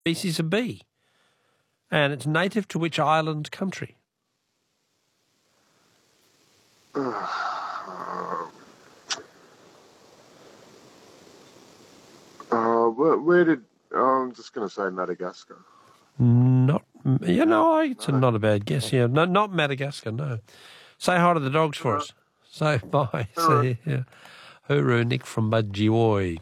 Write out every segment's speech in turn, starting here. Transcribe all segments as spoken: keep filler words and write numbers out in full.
species of bee? And it's native to which island country? Uh, where, where did... Oh, I'm just going to say Madagascar. Not, you know, it's no. not a bad guess. Yeah, no, not Madagascar, no. Say hi to the dogs for us. Say bye. Say, yeah. Hooroo, Nick from Mudgee.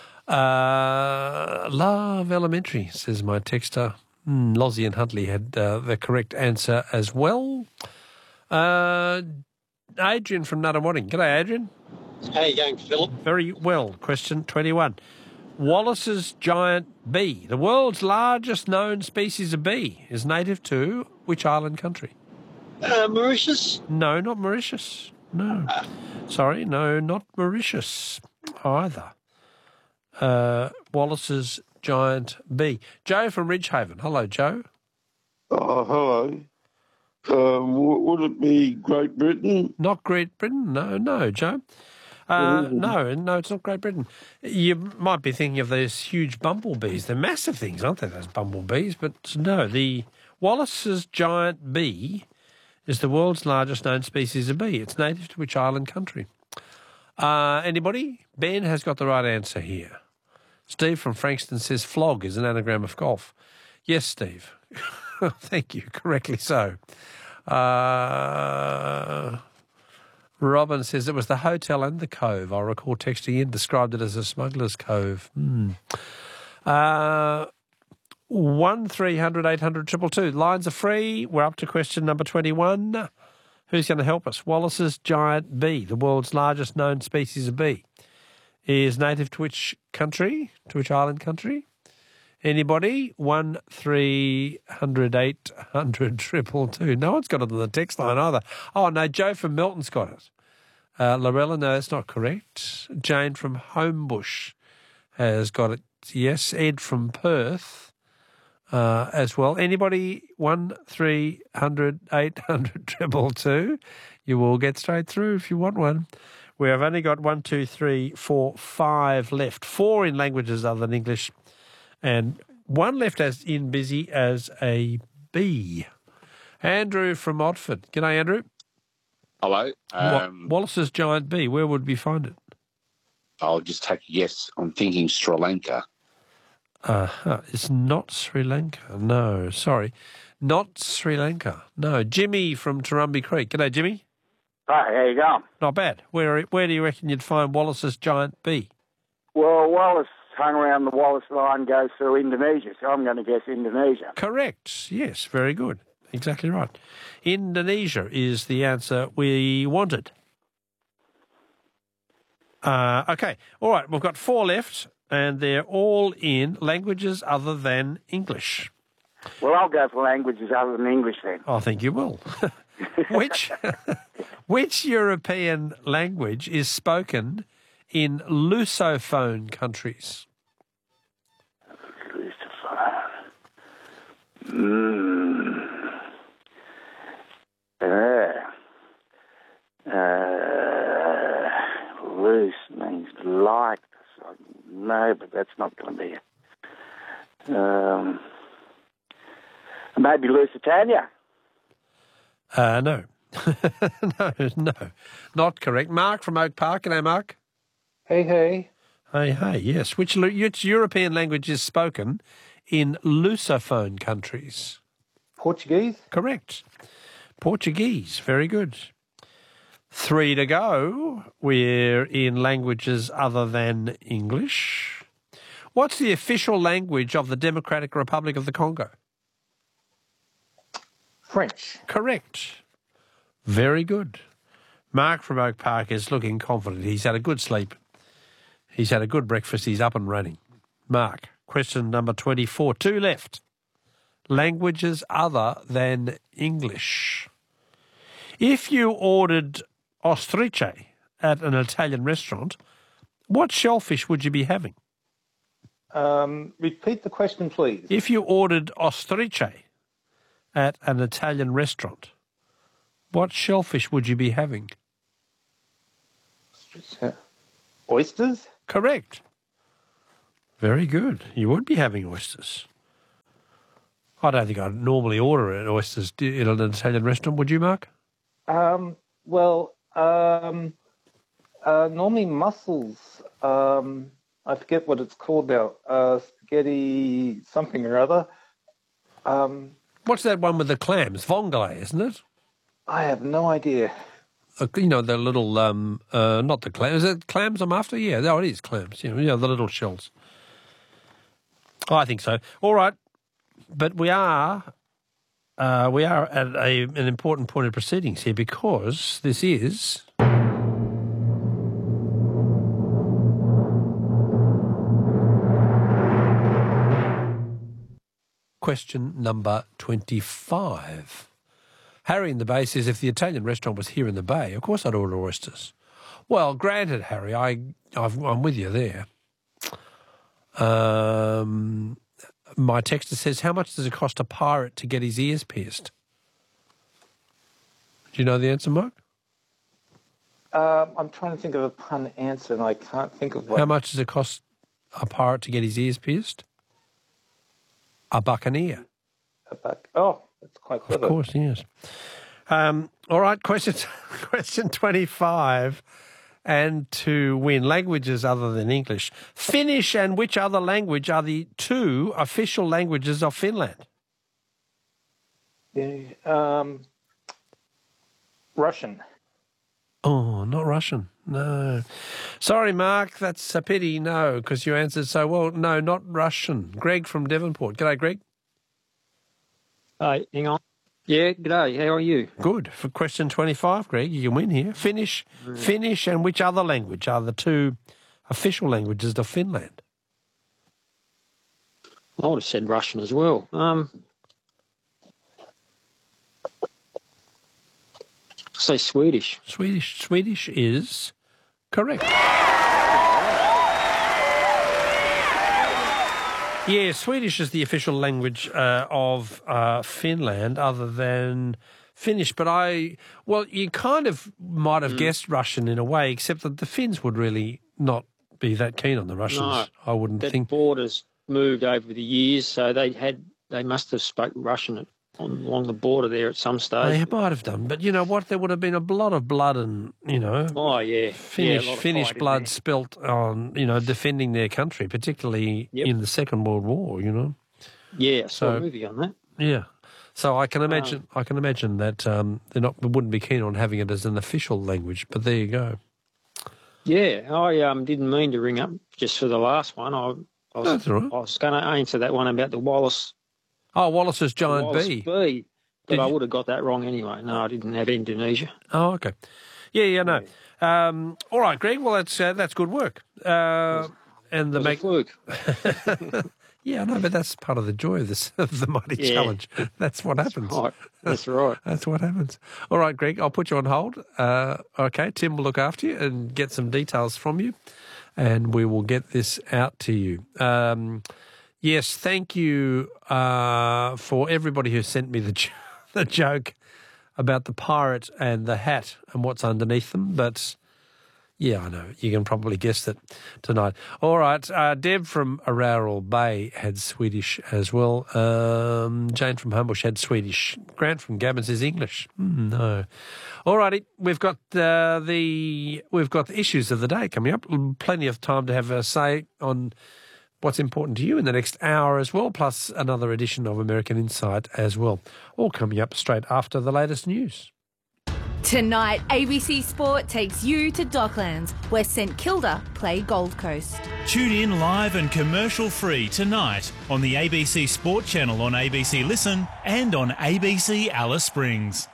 Uh, Love Elementary, says my texter. Mm, Lozzie and Huntley had uh, the correct answer as well. Uh, Adrian from Nuttawading. G'day, Adrian. How you going, Philip? Very well. Question twenty-one. Wallace's giant bee, the world's largest known species of bee, is native to which island country? Uh, Mauritius? No, not Mauritius. No. Uh. Sorry, no, not Mauritius either. Uh, Wallace's giant bee. Joe from Ridgehaven. Hello, Joe. Oh, hello. Um, would it be Great Britain? Not Great Britain. No, no, Joe. Uh, no, no, it's not Great Britain. You might be thinking of those huge bumblebees. They're massive things, aren't they, those bumblebees? But no, the Wallace's giant bee is the world's largest known species of bee. It's native to which island country? Uh, anybody? Ben has got the right answer here. Steve from Frankston says flog is an anagram of golf. Yes, Steve. Thank you. Correctly so. Uh... Robin says it was the hotel and the cove. I recall texting in, described it as a smuggler's cove. Hmm. Uh, one three hundred eight hundred two two two. Lines are free. We're up to question number twenty-one. Who's going to help us? Wallace's giant bee, the world's largest known species of bee, is native to which country? To which island country? Anybody? One three hundred eight hundred triple two. No one's got it on the text line either. Oh, no, Joe from Melton's got it. Uh, Lorella, no, that's not correct. Jane from Homebush has got it. Yes, Ed from Perth uh, as well. Anybody? One three hundred eight hundred triple two. You will get straight through if you want one. We have only got one, two, three, four, five left. Four in languages other than English. And one left as in busy as a bee. Andrew from Otford. G'day, Andrew. Hello. Um, Wallace's giant bee, where would we find it? I'll just take a guess. I'm thinking Sri Lanka. Uh-huh. It's not Sri Lanka. No, sorry. Not Sri Lanka. No. Jimmy from Turumbi Creek. G'day, Jimmy. Hi, how you going? Not bad. Where, where do you reckon you'd find Wallace's giant bee? Well, Wallace hung around the Wallace line goes through Indonesia, so I'm going to guess Indonesia. Correct. Yes, very good. Exactly right. Indonesia is the answer we wanted. Uh, okay. All right. We've got four left, and they're all in languages other than English. Well, I'll go for languages other than English then. I think you will. which, which European language is spoken in Lusophone countries? Mm. Uh, uh, loose means like. So, no, but that's not going to be it. Um, maybe Lusitania. Uh, no. no, no. Not correct. Mark from Oak Park. G'day, Mark. Hey, hey. Hey, hey, yes. Which, which European language is spoken in Lusophone countries? Portuguese? Correct. Portuguese. Very good. Three to go. We're in languages other than English. What's the official language of the Democratic Republic of the Congo? French. Correct. Very good. Mark from Oak Park is looking confident. He's had a good sleep. He's had a good breakfast. He's up and running. Mark, question number twenty-four. Two left. Languages other than English. If you ordered ostriche at an Italian restaurant, what shellfish would you be having? Um, repeat the question, please. If you ordered ostriche at an Italian restaurant, what shellfish would you be having? Oysters? Correct. Very good. You would be having oysters. I don't think I'd normally order it oysters in an Italian restaurant. Would you, Mark? Um, well, um, uh, normally mussels. Um, I forget what it's called now. Uh, spaghetti something or other. Um, What's that one with the clams? Vongole, isn't it? I have no idea. Uh, you know, the little, um, uh, not the clams. Is it clams I'm after? Yeah, no, it is clams. You know, you know, the little shells. Oh, I think so. All right. But we are, uh, we are at a, an important point of proceedings here because this is... Question number twenty-five. Harry in the Bay says, if the Italian restaurant was here in the Bay, of course I'd order oysters. Well, granted, Harry, I, I've, I'm with you there. Um, my texter says, how much does it cost a pirate to get his ears pierced? Do you know the answer, Mark? Um, I'm trying to think of a pun answer, and I can't think of one. How much does it cost a pirate to get his ears pierced? A buccaneer. A buck. Oh, that's quite clever. Of course, yes. Um, all right, question question twenty-five. And to win languages other than English. Finnish and which other language are the two official languages of Finland? Yeah, um, Russian. Oh, not Russian. No. Sorry, Mark, that's a pity. No, because you answered so well. No, not Russian. Greg from Devonport. G'day, Greg. Hey, hang on. Yeah, g'day. How are you? Good. For question twenty-five, Greg, you can win here. Finnish, mm. Finnish and which other language are the two official languages of Finland? I would have said Russian as well. Um, say Swedish. Swedish. Swedish is correct. Yeah, Swedish is the official language uh, of uh, Finland other than Finnish. But I, well, you kind of might have mm. guessed Russian in a way, except that the Finns would really not be that keen on the Russians. No, I wouldn't that think. Borders moved over the years, so they had they must have spoken Russian on, along the border there at some stage. They might have done, but you know what? There would have been a lot of blood and, you know, oh yeah, Finnish yeah, Finnish blood spilt on, you know, defending their country, particularly yep. in the Second World War. You know. Yeah, I saw so, a movie on that. Yeah, so I can imagine. Um, I can imagine that um, they're not wouldn't be keen on having it as an official language. But there you go. Yeah, I um, didn't mean to ring up just for the last one. I, I was, That's all right. I was going to answer that one about the Wallace. Oh, Wallace's giant Wallace bee. bee. But Did I you? would have got that wrong anyway. No, I didn't have Indonesia. Oh, okay. Yeah, yeah, no. Um, all right, Greg. Well, that's uh, that's good work. Uh, and the make work. Yeah, I know, but that's part of the joy of this of the Mighty Yeah. Challenge. That's what happens. Right. That's right. That's what happens. All right, Greg, I'll put you on hold. Uh, okay, Tim will look after you and get some details from you, and we will get this out to you. Um, yes, thank you uh, for everybody who sent me the j- the joke about the pirate and the hat and what's underneath them, but... Yeah, I know. You can probably guess that tonight. All right. Uh, Deb from Araral Bay had Swedish as well. Um, Jane from Humbush had Swedish. Grant from Gabon says English. Mm, no. All righty. We've got uh, the we've got the issues of the day coming up. Plenty of time to have a say on what's important to you in the next hour as well, plus another edition of American Insight as well. All coming up straight after the latest news. Tonight, A B C Sport takes you to Docklands, where St Kilda play Gold Coast. Tune in live and commercial-free tonight on the A B C Sport channel on A B C Listen and on A B C Alice Springs.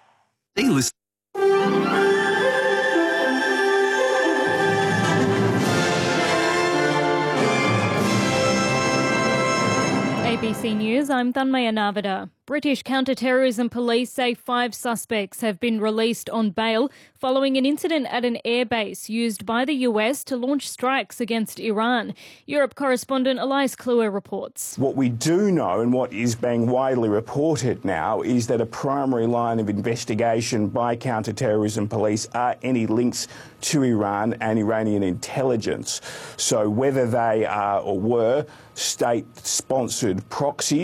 A B C News, I'm Thanmaya Navada. British counter-terrorism police say five suspects have been released on bail following an incident at an airbase used by the U S to launch strikes against Iran. Europe correspondent Elias Kluwer reports. What we do know, and what is being widely reported now, is that a primary line of investigation by counter-terrorism police are any links to Iran and Iranian intelligence. So whether they are or were state-sponsored proxies